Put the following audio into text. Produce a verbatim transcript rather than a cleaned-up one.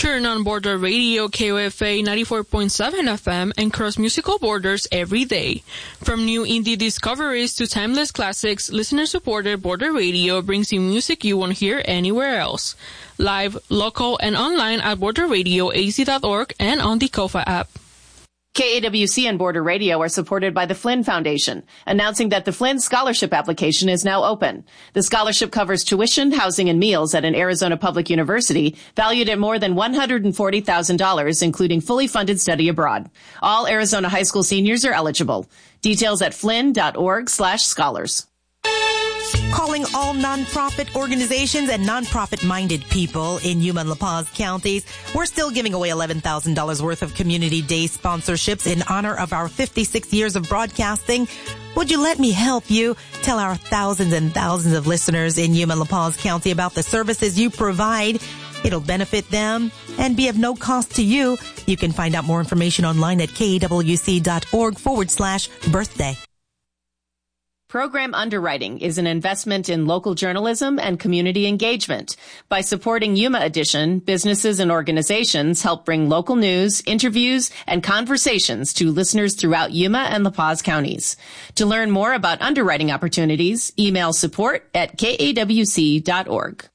Turn on Border Radio K O F A ninety-four point seven F M and cross musical borders every day. From new indie discoveries to timeless classics, listener-supported Border Radio brings you music you won't hear anywhere else. Live, local, and online at border radio a z dot org and on the Kofa app. K A W C and Border Radio are supported by the Flynn Foundation, announcing that the Flynn Scholarship application is now open. The scholarship covers tuition, housing, and meals at an Arizona public university valued at more than one hundred forty thousand dollars, including fully funded study abroad. All Arizona high school seniors are eligible. Details at flynn.org slash scholars. Calling all nonprofit organizations and nonprofit-minded people in Yuma and La Paz counties. We're still giving away eleven thousand dollars worth of Community Day sponsorships in honor of our fifty-six years of broadcasting. Would you let me help you tell our thousands and thousands of listeners in Yuma and La Paz County about the services you provide? It'll benefit them and be of no cost to you. You can find out more information online at kwc.org forward slash birthday. Program Underwriting is an investment in local journalism and community engagement. By supporting Yuma Edition, businesses and organizations help bring local news, interviews, and conversations to listeners throughout Yuma and La Paz counties. To learn more about underwriting opportunities, email support at k a w c dot org.